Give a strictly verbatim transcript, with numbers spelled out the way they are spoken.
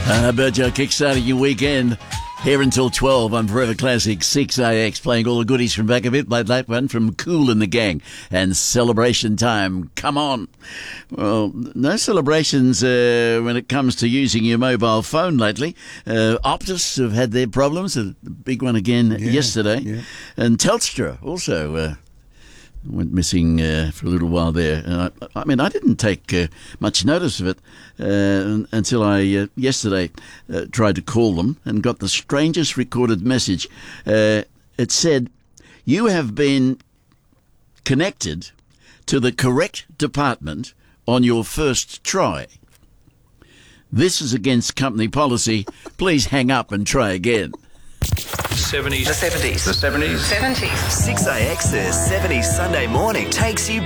Uh, Berjo kickstarting your weekend. Here until twelve on Forever Classic six A X, playing all the goodies from back of it. Played that one from Kool and the Gang and Celebration Time. Come on. Well, no celebrations uh, when it comes to using your mobile phone lately. Uh, Optus have had their problems, a big one again yeah, yesterday. Yeah. And Telstra also uh, went missing uh, for a little while there. Uh, I, I mean, I didn't take uh, much notice of it uh, until I uh, yesterday uh, tried to call them and got the strangest recorded message. Uh, it said, "You have been connected to the correct department on your first try. This is against company policy. Please hang up and try again." seventies. The seventies. The seventies. seventies. six A X's seventies Sunday morning takes you